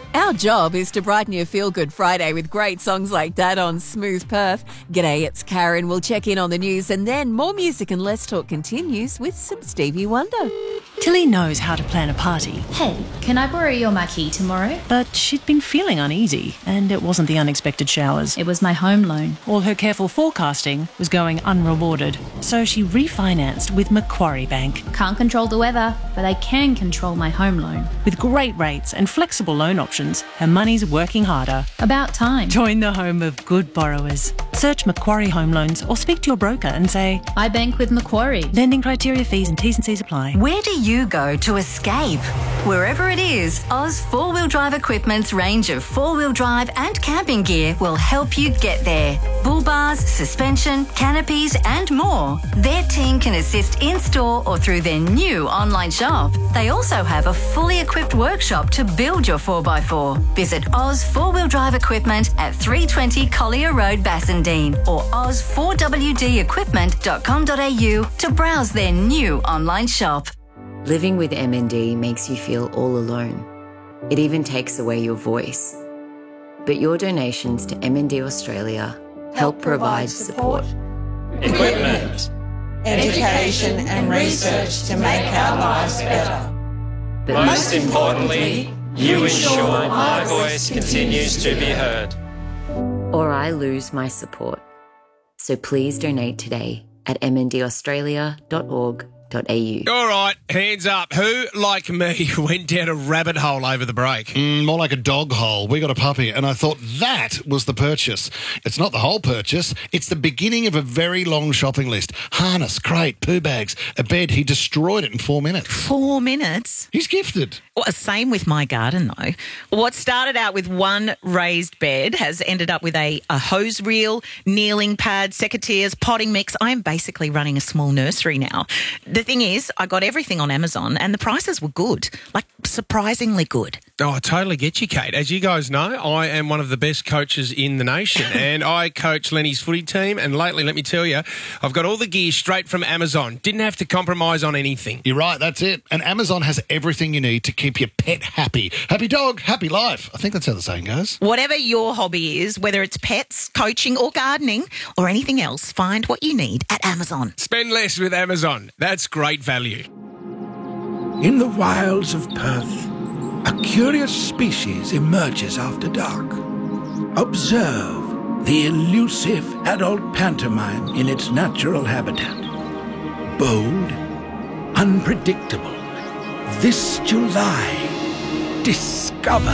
Our job is to brighten your feel-good Friday with great songs like that on Smooth Perth. G'day, it's Karen. We'll check in on the news and then more music and less talk continues with some Stevie Wonder. Tilly knows how to plan a party. Hey, can I borrow your marquee tomorrow? But she'd been feeling uneasy, and it wasn't the unexpected showers. It was my home loan. All her careful forecasting was going unrewarded. So she refinanced with Macquarie Bank. Can't control the weather, but I can control my home loan. With great rates and flexible loan options, her money's working harder. About time. Join the home of good borrowers. Search Macquarie Home Loans or speak to your broker and say, I bank with Macquarie. lending criteria, fees and T's and C's apply. Where do you go to escape? Wherever it is, Oz Four-Wheel Drive Equipment's range of four-wheel drive and camping gear will help you get there. Bull bars, suspension, canopies and more. Their team can assist in-store or through their new online shop. They also have a fully equipped workshop to build your 4x4. Visit Oz Four-Wheel Drive Equipment at 320 Collier Road, Bassendean or oz4wdequipment.com.au to browse their new online shop. Living with MND makes you feel all alone. It even takes away your voice. But your donations to MND Australia help provide support. Equipment, education and research to make our lives better. But Most importantly, you ensure my voice continues to be heard. or I lose my support. So please donate today at mndaustralia.org.au. All right, hands up. Who, like me, went down a rabbit hole over the break? More like a dog hole. We got a puppy, and I thought that was the purchase. It's not the whole purchase. It's the beginning of a very long shopping list. Harness, crate, poo bags, a bed. He destroyed it in 4 minutes. 4 minutes? He's gifted. Well, same with my garden, though. What started out with one raised bed has ended up with a hose reel, kneeling pad, secateurs, potting mix. I am basically running a small nursery now. The thing is, I got everything on Amazon and the prices were good, like surprisingly good. Oh, I totally get you, Kate. As you guys know, I am one of the best coaches in the nation and I coach Lenny's footy team, and lately, let me tell you, I've got all the gear straight from Amazon. Didn't have to compromise on anything. You're right, that's it. And Amazon has everything you need to keep your pet happy. Happy dog, happy life. I think that's how the saying goes. Whatever your hobby is, whether it's pets, coaching or gardening or anything else, find what you need at Amazon. Spend less with Amazon. That's great value. In the wilds of Perth, a curious species emerges after dark. Observe the elusive adult pantomime in its natural habitat. Bold, unpredictable. This July, discover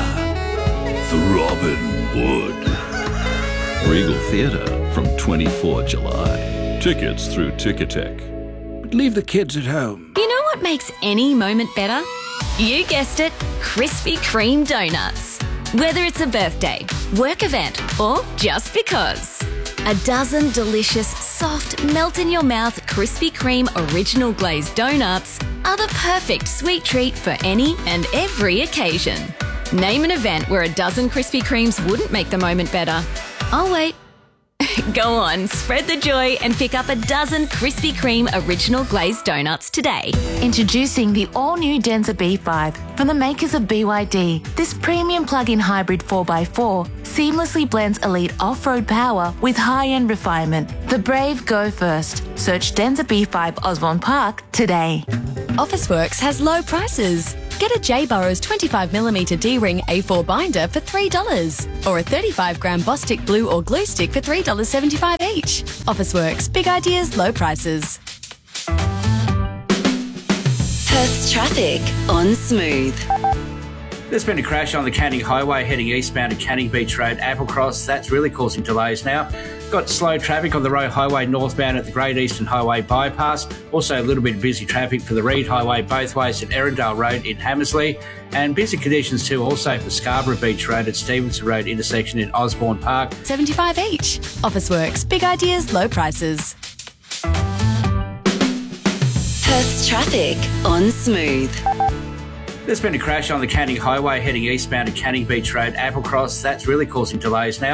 Throbbing Wood. Regal Theatre from 24 July. Tickets through Ticketek. But leave the kids at home. You know what makes any moment better? You guessed it, Krispy Kreme donuts. Whether it's a birthday, work event, or just because. A dozen delicious, soft, melt-in-your-mouth Krispy Kreme original glazed donuts are the perfect sweet treat for any and every occasion. Name an event where a dozen Krispy Kremes wouldn't make the moment better. I'll wait. Go on, spread the joy and pick up a dozen Krispy Kreme original glazed donuts today. Introducing the all-new Denza B5 from the makers of BYD. This premium plug-in hybrid 4x4 seamlessly blends elite off-road power with high-end refinement. The brave go first. Search Denza B5 Osborne Park today. Officeworks has low prices. Get a J. Burrows 25mm D-ring A4 binder for $3 or a 35-gram Bostik glue or glue stick for $3.75 each. Officeworks, big ideas, low prices. Perth's traffic on Smooth. There's been a crash on the Canning Highway heading eastbound to Canning Beach Road, Applecross. That's really causing delays now. Got slow traffic on the Roe Highway northbound at the Great Eastern Highway bypass. Also a little bit busy traffic for the Reed Highway both ways at Erindale Road in Hammersley. And busy conditions too also for Scarborough Beach Road at Stevenson Road intersection in Osborne Park. $75 each. Officeworks, big ideas, low prices. Perth's traffic on Smooth. There's been a crash on the Canning Highway heading eastbound to Canning Beach Road, Applecross. That's really causing delays now.